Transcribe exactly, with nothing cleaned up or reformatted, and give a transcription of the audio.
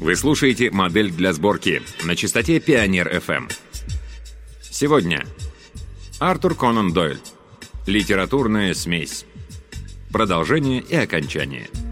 Вы слушаете «Модель для сборки» на частоте Пионер эф эм. Сегодня Артур Конан Дойль. Литературная смесь. Продолжение и окончание.